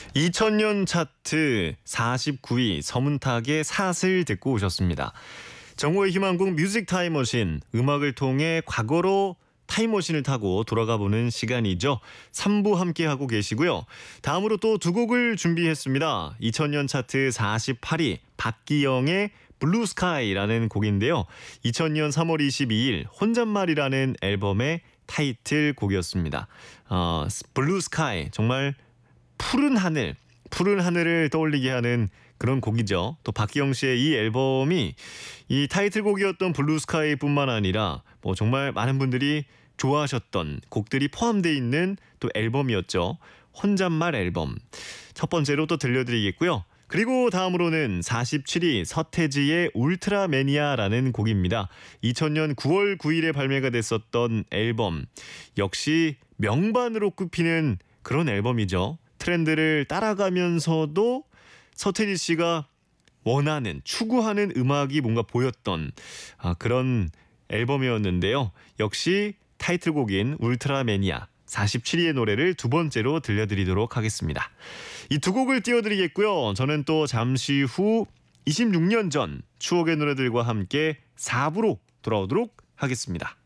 2000년 차트 49위 서문탁의 사슬 듣고 오셨습니다. 정오의 희망곡 뮤직 타임머신, 음악을 통해 과거로 타임머신을 타고 돌아가보는 시간이죠. 3부 함께하고 계시고요. 다음으로 또 두 곡을 준비했습니다. 2000년 차트 48위 박기영의 블루 스카이라는 곡인데요. 2000년 3월 22일 혼잣말이라는 앨범의 타이틀곡이었습니다. 블루 스카이, 정말 푸른 하늘을 떠올리게 하는 그런 곡이죠. 또 박기영 씨의 이 앨범이 이 타이틀곡이었던 블루 스카이뿐만 아니라 뭐 정말 많은 분들이 좋아하셨던 곡들이 포함되어 있는 또 앨범이었죠. 혼잣말 앨범. 첫 번째로 또 들려드리겠고요. 그리고 다음으로는 47위 서태지의 울트라매니아라는 곡입니다. 2000년 9월 9일에 발매가 됐었던 앨범. 역시 명반으로 꼽히는 그런 앨범이죠. 트렌드를 따라가면서도 서태지 씨가 원하는, 추구하는 음악이 뭔가 보였던 그런 앨범이었는데요. 역시 타이틀곡인 울트라매니아 47위의 노래를 두 번째로 들려드리도록 하겠습니다. 이 두 곡을 띄워드리겠고요. 저는 또 잠시 후 26년 전 추억의 노래들과 함께 4부로 돌아오도록 하겠습니다.